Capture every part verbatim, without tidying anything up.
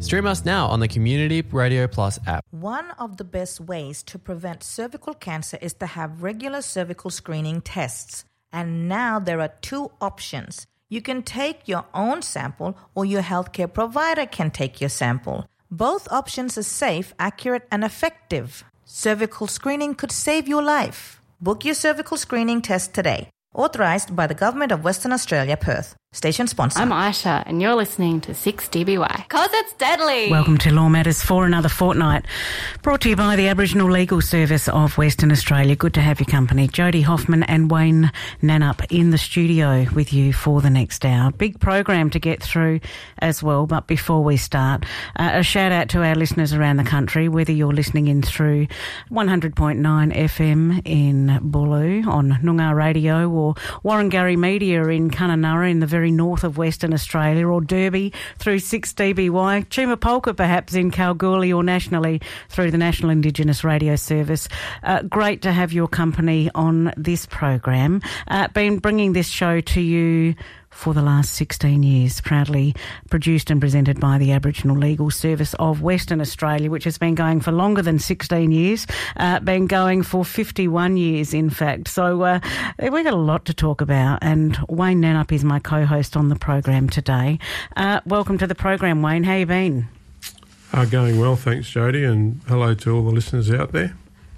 Stream us now on the Community Radio Plus app. One of the best ways to prevent cervical cancer is to have regular cervical screening tests. And now there are two options. You can take your own sample or your healthcare provider can take your sample. Both options are safe, accurate, and effective. Cervical screening could save your life. Book your cervical screening test today. Authorised by the Government of Western Australia, Perth. Station sponsor. I'm Aisha and you're listening to six D B Y. Cause it's deadly. Welcome to Law Matters for another fortnight. Brought to you by the Aboriginal Legal Service of Western Australia. Good to have your company. Jody Hoffman and Wayne Nannup in the studio with you for the next hour. Big program to get through as well. But before we start, uh, a shout out to our listeners around the country, whether you're listening in through one hundred point nine F M in Bulu on Noongar Radio or Warrangarri Media in Kununurra in the very north of Western Australia, or Derby through six D B Y, Chumapolka perhaps in Kalgoorlie, or nationally through the National Indigenous Radio Service. Uh, great to have your company on this program. Uh, been bringing this show to you for the last sixteen years, proudly produced and presented by the Aboriginal Legal Service of Western Australia, which has been going for longer than sixteen years, uh, been going for fifty-one years, in fact. So uh, we've got a lot to talk about, and Wayne Nannup is my co-host on the program today. Uh, welcome to the program, Wayne. How you been? Uh, going well, thanks, Jody, and hello to all the listeners out there.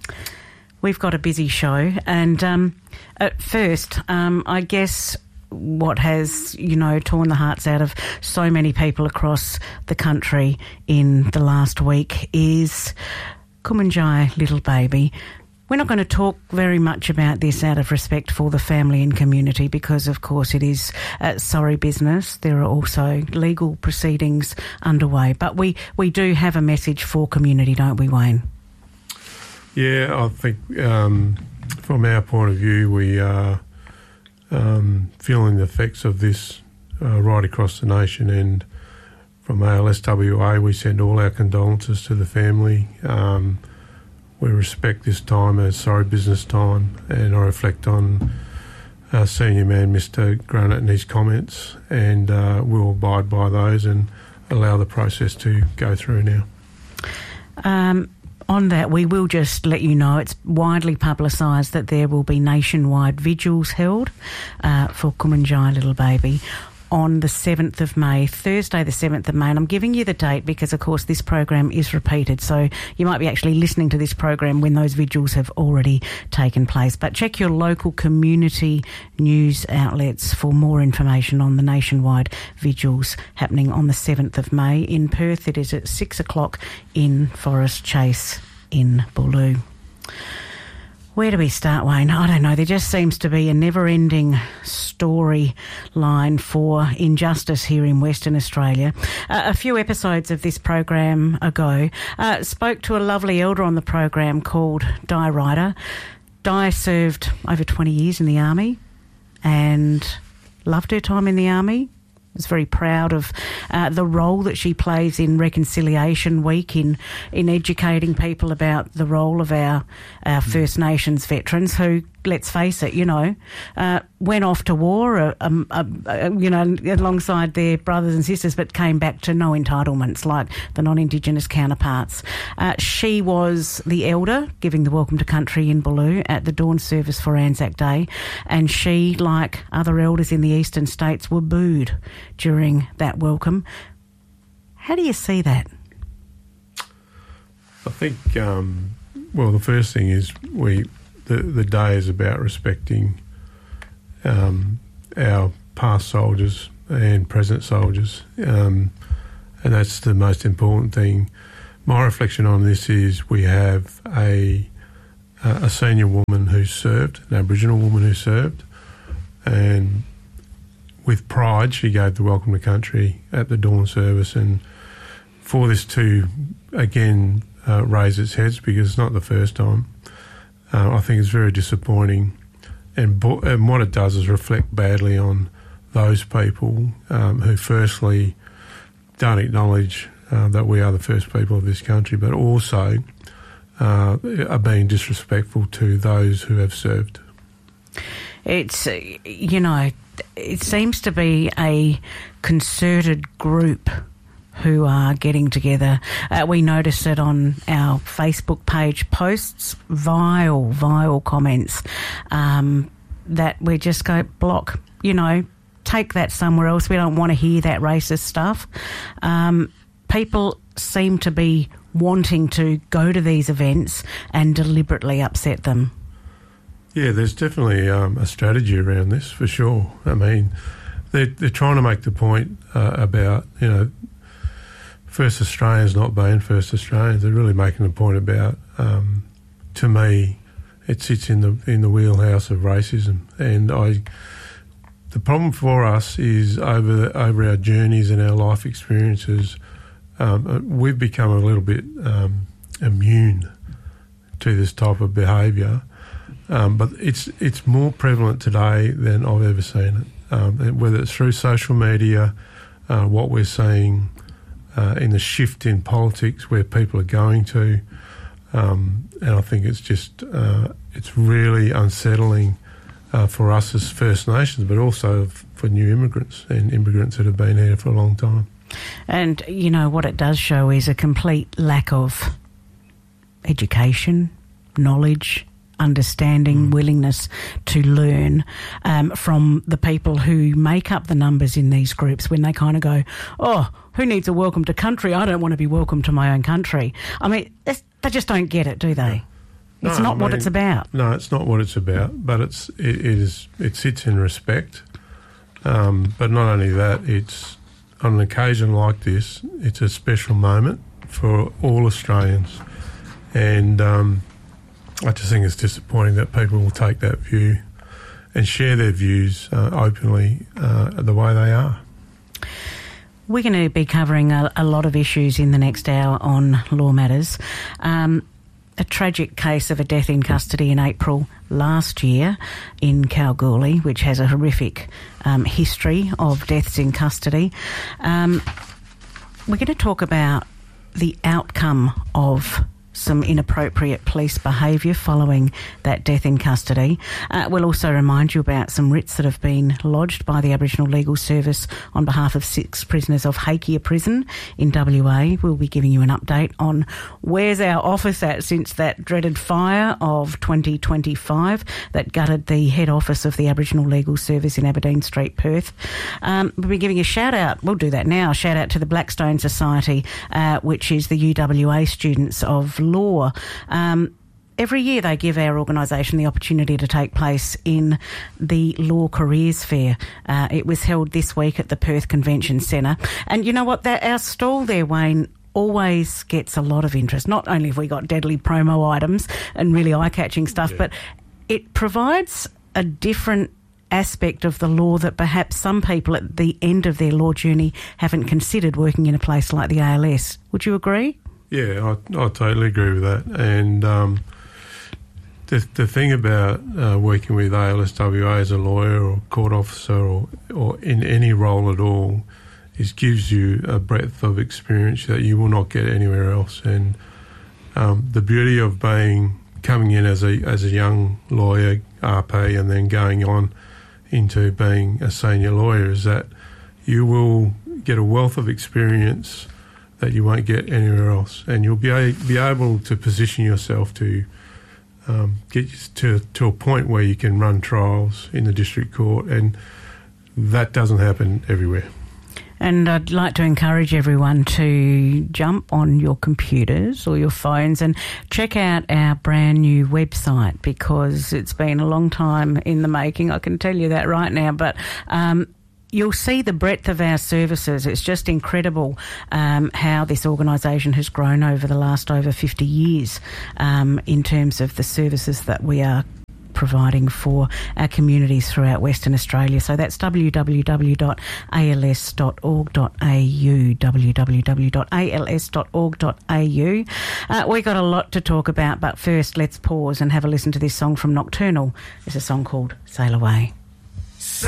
We've got a busy show, and um, at first, um, I guess what has, you know, torn the hearts out of so many people across the country in the last week is Kumanjai Little Baby. We're not going to talk very much about this out of respect for the family and community because, of course, it is uh, sorry business. There are also legal proceedings underway. But we, we do have a message for community, don't we, Wayne? Yeah, I think um, from our point of view, we are Um, feeling the effects of this uh, right across the nation, and from A L S W A we send all our condolences to the family. Um, we respect this time as sorry business time, and I reflect on our senior man Mister Grunnett and his comments, and uh, we'll abide by those and allow the process to go through now. Um On that, we will just let you know it's widely publicised that there will be nationwide vigils held uh, for Kumanjai Little Baby on the seventh of May, Thursday the seventh of May. And I'm giving you the date because, of course, this program is repeated. So you might be actually listening to this program when those vigils have already taken place. But check your local community news outlets for more information on the nationwide vigils happening on the seventh of May. In Perth, it is at six o'clock in Forest Chase in Bulu. Where do we start, Wayne? I don't know. There just seems to be a never-ending storyline for injustice here in Western Australia. Uh, a few episodes of this program ago, uh, spoke to a lovely elder on the program called Di Ryder. Di served over twenty years in the Army and loved her time in the Army. Was very proud of uh, the role that she plays in Reconciliation Week in in educating people about the role of our, our First Nations veterans who, let's face it, you know, uh, went off to war, uh, um, uh, uh, you know, alongside their brothers and sisters, but came back to no entitlements like the non-Indigenous counterparts. Uh, she was the elder giving the welcome to country in Bulu at the dawn service for Anzac Day, and she, like other elders in the eastern states, were booed during that welcome. How do you see that? I think, um, well, the first thing is we... The, the day is about respecting um, our past soldiers and present soldiers, um, and that's the most important thing. My reflection on this is we have a a senior woman who served, an Aboriginal woman who served, and with pride she gave the welcome to country at the dawn service, and for this to again uh, raise its heads, because it's not the first time, Uh, I think it's very disappointing, and, bo- and what it does is reflect badly on those people um, who firstly don't acknowledge uh, that we are the first people of this country, but also uh, are being disrespectful to those who have served. It's, you know, it seems to be a concerted group who are getting together. Uh, we notice it on our Facebook page posts, vile, vile comments um, that we just go block, you know, take that somewhere else. We don't want to hear that racist stuff. Um, people seem to be wanting to go to these events and deliberately upset them. Yeah, there's definitely um, a strategy around this for sure. I mean, they're, they're trying to make the point uh, about, you know, First Australians not being First Australians. They're really making the point about, um, to me, it sits in the in the wheelhouse of racism. And I, the problem for us is over over our journeys and our life experiences, um, we've become a little bit um, immune to this type of behaviour. Um, but it's it's more prevalent today than I've ever seen it. Um, whether it's through social media, uh, what we're seeing uh, in the shift in politics where people are going to, um, and I think it's just uh, it's really unsettling uh, for us as First Nations, but also for new immigrants and immigrants that have been here for a long time. And you know what it does show is a complete lack of education, knowledge, understanding, mm. willingness to learn um, from the people who make up the numbers in these groups when they kind of go, oh, who needs a welcome to country? I don't want to be welcome to my own country. I mean, they just don't get it, do they? No, it's not I mean, what it's about. No, it's not what it's about, but it's it, it is it sits in respect. Um, but not only that, it's on an occasion like this, it's a special moment for all Australians, and um, I just think it's disappointing that people will take that view and share their views uh, openly uh, the way they are. We're going to be covering a, a lot of issues in the next hour on Law Matters. Um, a tragic case of a death in custody in April last year in Kalgoorlie, which has a horrific um, history of deaths in custody. Um, we're going to talk about the outcome of some inappropriate police behaviour following that death in custody. Uh, we'll also remind you about some writs that have been lodged by the Aboriginal Legal Service on behalf of six prisoners of Hakea Prison in W A. We'll be giving you an update on where's our office at since that dreaded fire of twenty twenty-five that gutted the head office of the Aboriginal Legal Service in Aberdeen Street, Perth. Um, we'll be giving a shout out, we'll do that now, shout out to the Blackstone Society, uh, which is the U W A students of law. Um, every year they give our organisation the opportunity to take place in the Law Careers Fair. Uh, it was held this week at the Perth Convention Centre. And you know what? That, our stall there, Wayne, always gets a lot of interest. Not only have we got deadly promo items and really eye-catching stuff, yeah. but it provides a different aspect of the law that perhaps some people at the end of their law journey haven't considered, working in a place like the A L S. Would you agree? Yeah, I, I totally agree with that. And um, the the thing about uh, working with A L S W A as a lawyer or court officer or, or in any role at all is gives you a breadth of experience that you will not get anywhere else. And um, the beauty of being coming in as a as a young lawyer, R P, and then going on into being a senior lawyer is that you will get a wealth of experience that you won't get anywhere else, and you'll be a, be able to position yourself to um, get to to a point where you can run trials in the district court, and that doesn't happen everywhere. And I'd like to encourage everyone to jump on your computers or your phones and check out our brand new website, because it's been a long time in the making, I can tell you that right now, but um, you'll see the breadth of our services. It's just incredible um, how this organisation has grown over the last over fifty years um, in terms of the services that we are providing for our communities throughout Western Australia. So that's w w w dot a l s dot org dot a u, w w w dot a l s dot org dot a u. Uh, we've got a lot to talk about, but first let's pause and have a listen to this song from Nocturnal. It's a song called Sail Away.